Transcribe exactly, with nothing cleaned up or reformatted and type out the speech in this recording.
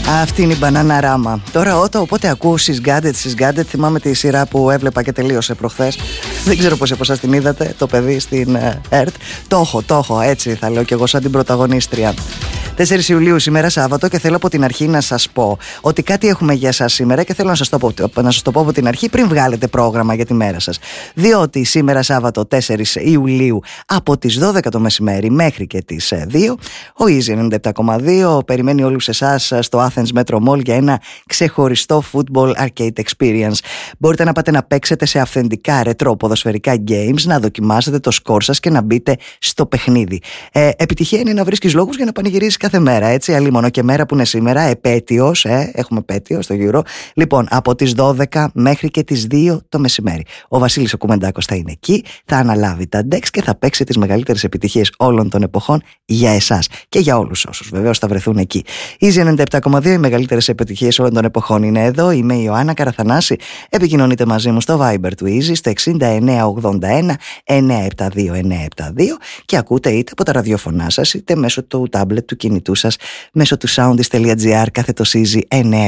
Αυτή είναι η Banana Rama. Τώρα όταν οπότε ακούω She's Got It, She's Got It, θυμάμαι τη σειρά που έβλεπα και τελείωσε προχθές. Δεν ξέρω πόσοι από εσάς την είδατε, το παιδί στην ΕΡΤ. Το έχω, το έχω, έτσι θα λέω κι εγώ σαν την πρωταγωνίστρια. τέσσερις Ιουλίου σήμερα Σάββατο και θέλω από την αρχή να σας πω ότι κάτι έχουμε για σας σήμερα και θέλω να σας το πω, να σας το πω από την αρχή πριν βγάλετε πρόγραμμα για τη μέρα σας. Διότι σήμερα Σάββατο τέσσερις Ιουλίου από τις δώδεκα το μεσημέρι μέχρι και τις δύο ο Easy ενενήντα επτά κόμμα δύο περιμένει όλους εσάς στο Athens Metro Mall για ένα ξεχωριστό football arcade experience. Μπορείτε να πάτε να παίξετε σε αυθεντικά ρετρό ποδοσφαιρικά games, να δοκιμάσετε το σκορ σας και να μπείτε στο παιχνίδι. Ε, επιτυχία είναι να βρίσκεις λόγους για να πανηγυρίσεις κάθε μέρα, έτσι, αλλήμονο και μέρα που είναι σήμερα, επέτειος, ε, έχουμε επέτειο στο Euro. Λοιπόν, από τις δώδεκα μέχρι και τις δύο το μεσημέρι. Ο Βασίλης ο Κουμεντάκος θα είναι εκεί, θα αναλάβει τα ντεξ και θα παίξει τις μεγαλύτερες επιτυχίες όλων των εποχών για εσάς και για όλους όσους βεβαίως θα βρεθούν εκεί. Easy ενενήντα επτά κόμμα δύο, οι μεγαλύτερες επιτυχίες όλων των εποχών είναι εδώ. Είμαι η Ιωάννα Καραθανάση. Επικοινωνείτε μαζί μου στο Viber του Easy στο εξήντα εννέα ογδόντα ένα εννιακόσια εβδομήντα δύο εννιακόσια εβδομήντα δύο και ακούτε είτε από τα ραδιοφωνά σας είτε μέσω του τάμπλετ του κινητού σας μέσω του soundis τελεία gr κάθετος Easy εννιακόσια